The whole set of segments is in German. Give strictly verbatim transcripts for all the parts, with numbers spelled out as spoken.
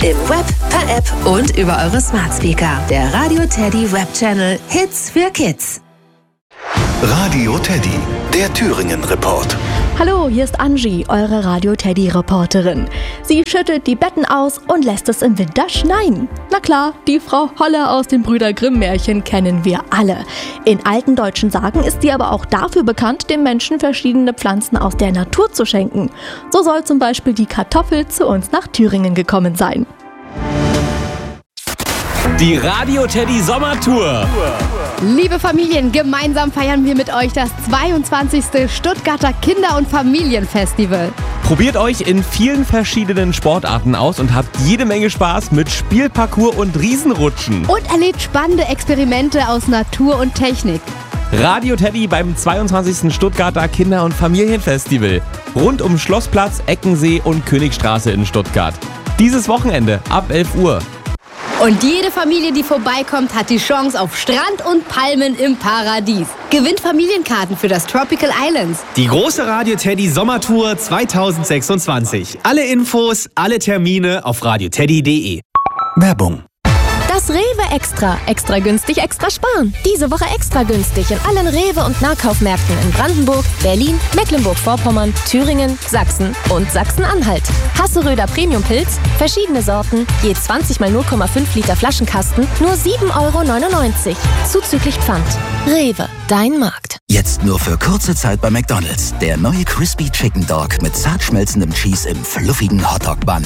Im Web, per App und über eure Smart Speaker. Der Radio Teddy Web Channel Hits für Kids. Radio Teddy, der Thüringen-Report. Hallo, hier ist Angie, eure Radio Teddy-Reporterin. Sie schüttelt die Betten aus und lässt es im Winter schneien. Na klar, die Frau Holle aus den Brüder Grimm-Märchen kennen wir alle. In alten deutschen Sagen ist sie aber auch dafür bekannt, dem Menschen verschiedene Pflanzen aus der Natur zu schenken. So soll zum Beispiel die Kartoffel zu uns nach Thüringen gekommen sein. Die Radio Teddy Sommertour. Liebe Familien, gemeinsam feiern wir mit euch das zweiundzwanzigste Stuttgarter Kinder- und Familienfestival. Probiert euch in vielen verschiedenen Sportarten aus und habt jede Menge Spaß mit Spielparcours und Riesenrutschen. Und erlebt spannende Experimente aus Natur und Technik. Radio Teddy beim zweiundzwanzigsten Stuttgarter Kinder- und Familienfestival. Rund um Schlossplatz, Eckensee und Königstraße in Stuttgart. Dieses Wochenende ab elf Uhr. Und jede Familie, die vorbeikommt, hat die Chance auf Strand und Palmen im Paradies. Gewinnt Familienkarten für das Tropical Islands. Die große Radio Teddy Sommertour zweitausendsechsundzwanzig. Alle Infos, alle Termine auf radioteddy punkt de. Werbung. Das Rewe Extra. Extra günstig, extra sparen. Diese Woche extra günstig in allen Rewe- und Nahkaufmärkten in Brandenburg, Berlin, Mecklenburg-Vorpommern, Thüringen, Sachsen und Sachsen-Anhalt. Hasseröder Premium-Pilz, verschiedene Sorten, je zwanzig mal null Komma fünf Liter Flaschenkasten, nur sieben Euro neunundneunzig. Zuzüglich Pfand. Rewe, dein Markt. Jetzt nur für kurze Zeit bei McDonald's. Der neue Crispy Chicken Dog mit zart schmelzendem Cheese im fluffigen Hotdog-Bun.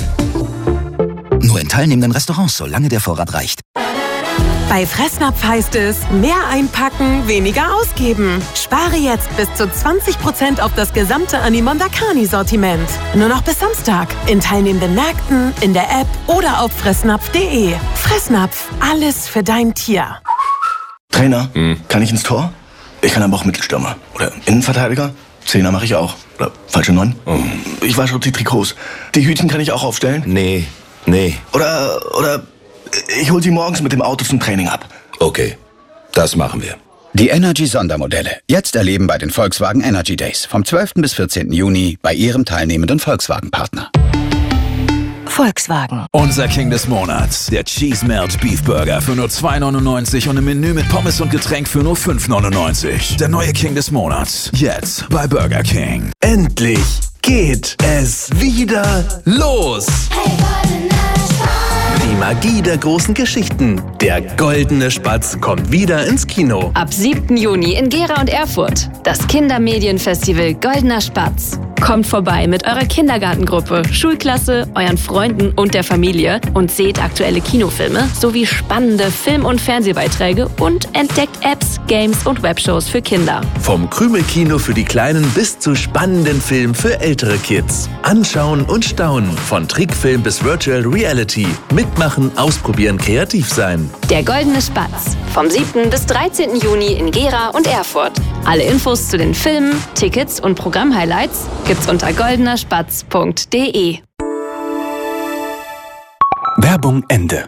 Nur in teilnehmenden Restaurants, solange der Vorrat reicht. Bei Fressnapf heißt es, mehr einpacken, weniger ausgeben. Spare jetzt bis zu zwanzig Prozent auf das gesamte Animonda Carni-Sortiment. Nur noch bis Samstag. In teilnehmenden Märkten, in der App oder auf fressnapf punkt de. Fressnapf, alles für dein Tier. Trainer, hm. kann ich ins Tor? Ich kann aber auch Mittelstürmer. Oder Innenverteidiger? Zehner mache ich auch. Oder falsche Neun? Oh. Ich wasche die Trikots. Die Hütchen kann ich auch aufstellen? Nee. Nee. Oder, oder ich hol sie morgens mit dem Auto zum Training ab. Okay, das machen wir. Die Energy-Sondermodelle. Jetzt erleben bei den Volkswagen Energy Days. Vom zwölften bis vierzehnten Juni bei Ihrem teilnehmenden Volkswagen-Partner. Volkswagen. Unser King des Monats. Der Cheese Melt Beef Burger für nur zwei neunundneunzig und ein Menü mit Pommes und Getränk für nur fünf neunundneunzig. Der neue King des Monats. Jetzt bei Burger King. Endlich geht es wieder los. Die Magie der großen Geschichten. Der Goldene Spatz kommt wieder ins Kino. Ab siebten Juni in Gera und Erfurt. Das Kindermedienfestival Goldener Spatz. Kommt vorbei mit eurer Kindergartengruppe, Schulklasse, euren Freunden und der Familie und seht aktuelle Kinofilme sowie spannende Film- und Fernsehbeiträge und entdeckt Apps, Games und Webshows für Kinder. Vom Krümelkino für die Kleinen bis zu spannenden Filmen für ältere Kids. Anschauen und staunen. Von Trickfilm bis Virtual Reality. Mitmachen, ausprobieren, kreativ sein. Der Goldene Spatz. Vom siebten bis dreizehnten Juni in Gera und Erfurt. Alle Infos zu den Filmen, Tickets und Programmhighlights gibt's unter goldener spatz punkt de. Werbung Ende.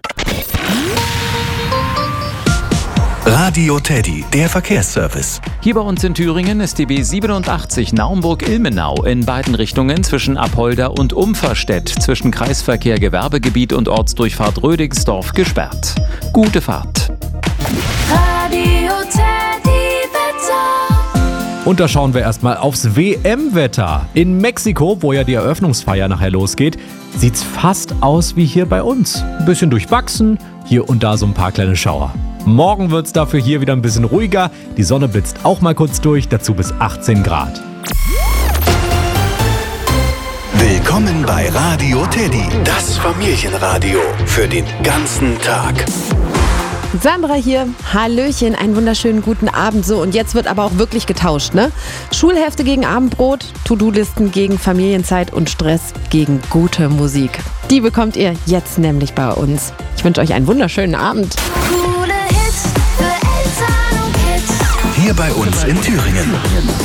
Radio Teddy, der Verkehrsservice. Hier bei uns in Thüringen ist die B siebenundachtzig Naumburg-Ilmenau in beiden Richtungen zwischen Apolda und Umferstedt zwischen Kreisverkehr, Gewerbegebiet und Ortsdurchfahrt Rödigsdorf gesperrt. Gute Fahrt. Radio Teddy Wetter. Und da schauen wir erstmal aufs W M-Wetter. In Mexiko, wo ja die Eröffnungsfeier nachher losgeht, sieht's fast aus wie hier bei uns. Ein bisschen durchwachsen, hier und da so ein paar kleine Schauer. Morgen wird's dafür hier wieder ein bisschen ruhiger. Die Sonne blitzt auch mal kurz durch, dazu bis achtzehn Grad. Willkommen bei Radio Teddy, das Familienradio für den ganzen Tag. Sandra hier, Hallöchen, einen wunderschönen guten Abend. So, und jetzt wird aber auch wirklich getauscht, ne? Schulhefte gegen Abendbrot, To-Do-Listen gegen Familienzeit und Stress gegen gute Musik. Die bekommt ihr jetzt nämlich bei uns. Ich wünsche euch einen wunderschönen Abend. Coole Hits für Eltern und Kids. Hier bei uns in Thüringen.